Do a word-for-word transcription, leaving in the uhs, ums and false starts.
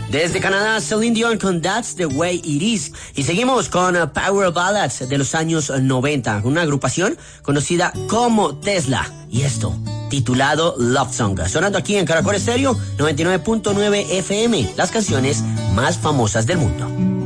Desde Canadá, Celine Dion con That's the Way It Is. Y seguimos con uh, Power Ballads de los años noventa, una agrupación conocida como Tesla. Y esto, titulado Love Song. Sonando aquí en Caracol Estéreo, noventa y nueve punto nueve F M, las canciones más famosas del mundo.